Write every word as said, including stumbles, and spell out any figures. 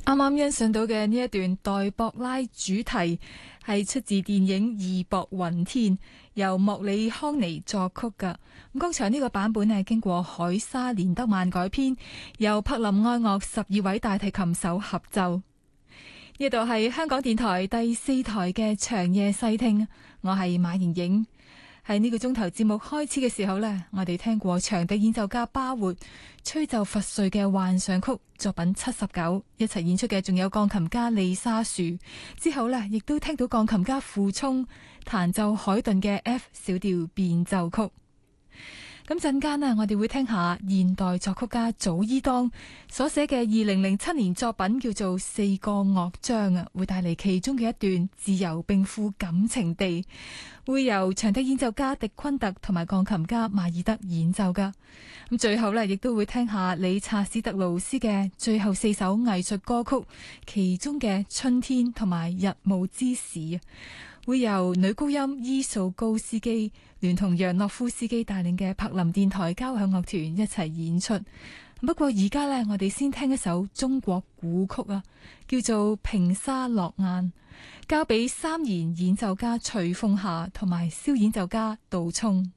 啱啱欣賞到嘅呢一段黛博拉主題係出自電影《義薄雲天》，由莫里康尼作曲㗎。咁剛才呢個版本係經過海沙連德曼改編，由柏林愛樂十二位大提琴手合奏。呢度係香港電台第四台嘅長夜細聽，我係馬瑩瑩。喺呢個鐘頭節目開始嘅時候呢，我哋聽過長笛演奏家巴活吹奏佛瑞嘅幻想曲作品七十九，一齊演出嘅仲有鋼琴家利沙樹。之後呢，亦都聽到鋼琴家傅聰彈奏海頓嘅 F 小調變奏曲。咁陣間呢，我哋會聽下現代作曲家祖伊當所寫嘅二零零七年作品，叫做《四個樂章》啊，會帶嚟其中嘅一段自由並富感情地，會由長笛演奏家迪昆特同埋鋼琴家馬爾德演奏噶。咁最後呢，亦都會聽下理查史特勞斯嘅最後四首藝術歌曲，其中嘅《春天》同埋《日暮之時》啊，會由女高音伊素高斯基聯同楊諾夫斯基帶領嘅柏林電台交響樂團一齊演出。不過而家呢，我哋先聽一首中國古曲啊，叫做《平沙落雁》，交俾三弦演奏家徐鳳霞同埋簫演奏家杜聰。